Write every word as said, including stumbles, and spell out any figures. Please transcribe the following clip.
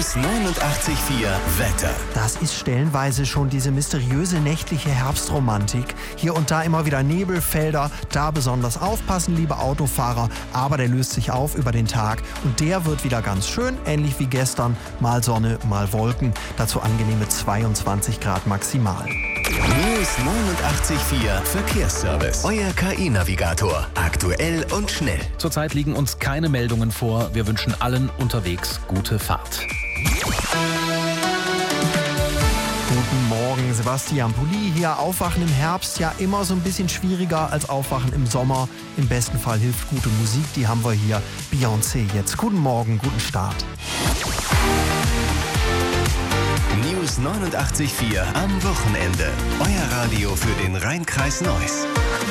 News neunundachtzig Komma vier Wetter. Das ist stellenweise schon diese mysteriöse nächtliche Herbstromantik. Hier und da immer wieder Nebelfelder, da besonders aufpassen, liebe Autofahrer. Aber der löst sich auf über den Tag und der wird wieder ganz schön, ähnlich wie gestern. Mal Sonne, mal Wolken. Dazu angenehme zweiundzwanzig Grad maximal. News neunundachtzig Komma vier Verkehrsservice. Euer K I-Navigator. Aktuell und schnell. Zurzeit liegen uns keine Meldungen vor. Wir wünschen allen unterwegs gute Fahrt. Guten Morgen, Sebastian Pulli hier. Aufwachen im Herbst ja immer so ein bisschen schwieriger als Aufwachen im Sommer. Im besten Fall hilft gute Musik, die haben wir hier. Beyoncé jetzt. Guten Morgen, guten Start. News neunundachtzig Komma vier am Wochenende. Euer Radio für den Rhein-Kreis Neuss.